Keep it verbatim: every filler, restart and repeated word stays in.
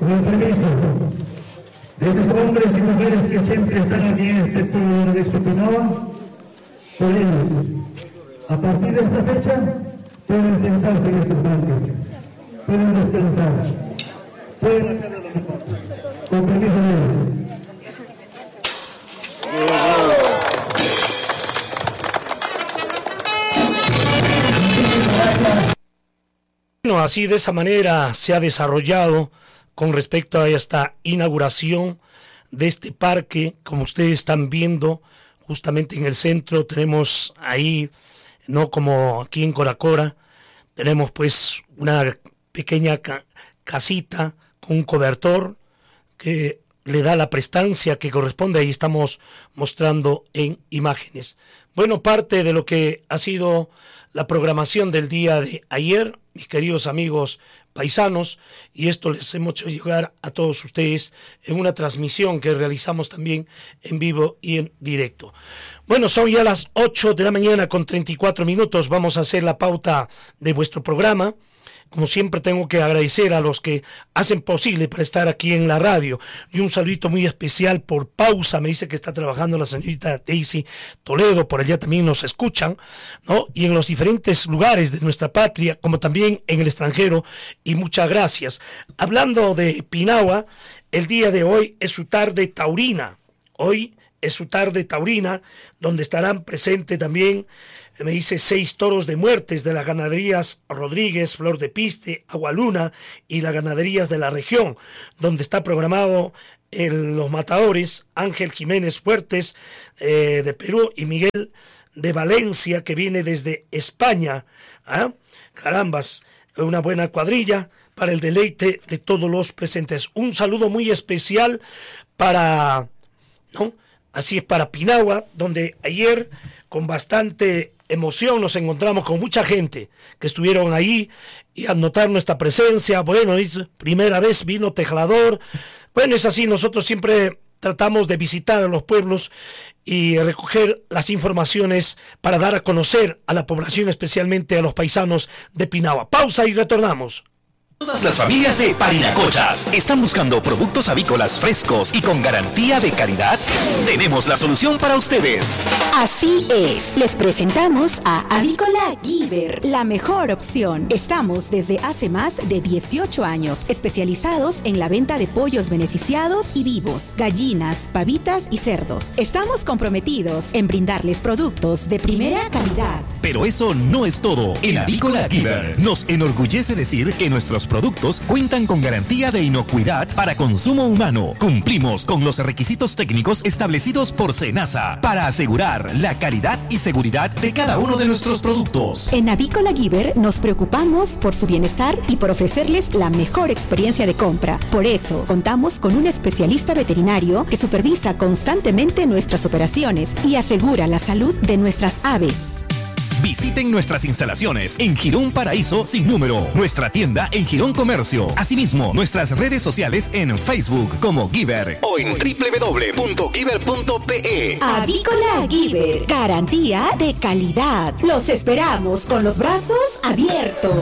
con el permiso de esos hombres y mujeres que siempre están aquí en este pueblo de Sopinaba, por ellos, a partir de esta fecha, pueden sentarse en estos bancos, pueden descansar, pueden hacerlo lo mejor. Con permiso de ellos. Bueno, así de esa manera se ha desarrollado con respecto a esta inauguración de este parque. Como ustedes están viendo, justamente en el centro tenemos ahí, no como aquí en Coracora, tenemos pues una pequeña ca- casita con un cobertor que le da la prestancia que corresponde. Ahí estamos mostrando en imágenes. Bueno, parte de lo que ha sido la programación del día de ayer, mis queridos amigos paisanos, y esto les hemos hecho llegar a todos ustedes en una transmisión que realizamos también en vivo y en directo. Bueno, son ya las ocho de la mañana con treinta y cuatro minutos, vamos a hacer la pauta de vuestro programa. Como siempre tengo que agradecer a los que hacen posible para estar aquí en la radio. Y un saludito muy especial por pausa. Me dice que está trabajando la señorita Daisy Toledo. Por allá también nos escuchan, ¿no? Y en los diferentes lugares de nuestra patria, como también en el extranjero. Y muchas gracias. Hablando de Pinahua, el día de hoy es su tarde taurina. Hoy es su tarde taurina, donde estarán presentes también, me dice, seis toros de muertes de las ganaderías Rodríguez, Flor de Piste, Agualuna y las ganaderías de la región, donde está programado el, los matadores Ángel Jiménez Fuertes eh, de Perú y Miguel de Valencia, que viene desde España. ¿Ah? Carambas, una buena cuadrilla para el deleite de todos los presentes. Un saludo muy especial para, ¿no? Así es, para Pinahua, donde ayer con bastante emoción nos encontramos con mucha gente que estuvieron ahí y al notar nuestra presencia, bueno, es primera vez vino Tejlador. Bueno, es así, nosotros siempre tratamos de visitar a los pueblos y recoger las informaciones para dar a conocer a la población, especialmente a los paisanos de Pinahua. Pausa y retornamos. Todas las familias de Parinacochas están buscando productos avícolas frescos y con garantía de calidad. Tenemos la solución para ustedes. Así es, les presentamos a Avícola Giver, la mejor opción. Estamos desde hace más de dieciocho años especializados en la venta de pollos beneficiados y vivos, gallinas, pavitas y cerdos. Estamos comprometidos en brindarles productos de primera calidad. Pero eso no es todo. En Avícola Giver nos enorgullece decir que nuestros productos cuentan con garantía de inocuidad para consumo humano. Cumplimos con los requisitos técnicos establecidos por SENASA para asegurar la calidad y seguridad de cada uno de nuestros productos. En Avícola Giver nos preocupamos por su bienestar y por ofrecerles la mejor experiencia de compra. Por eso, contamos con un especialista veterinario que supervisa constantemente nuestras operaciones y asegura la salud de nuestras aves. Visiten nuestras instalaciones en Girón Paraíso sin número, nuestra tienda en Girón Comercio, asimismo nuestras redes sociales en Facebook como Giver o en doble u doble u doble u punto giver punto pe. Avícola Giver, garantía de calidad. Los esperamos con los brazos abiertos.